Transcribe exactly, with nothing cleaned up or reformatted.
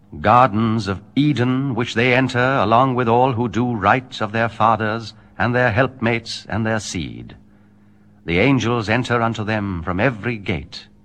gardens of Eden, which they enter along with all who do right of their fathers, and their helpmates, and their seed. The angels enter unto them from every gate.